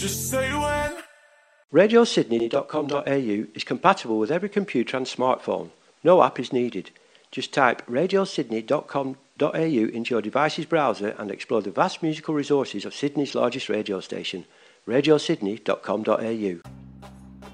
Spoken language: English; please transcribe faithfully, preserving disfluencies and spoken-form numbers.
Just say when. radio sydney dot com dot a u is compatible with every computer and smartphone. No app is needed. Just type radio sydney dot com dot a u into your device's browser and explore the vast musical resources of Sydney's largest radio station, radio sydney dot com dot a u.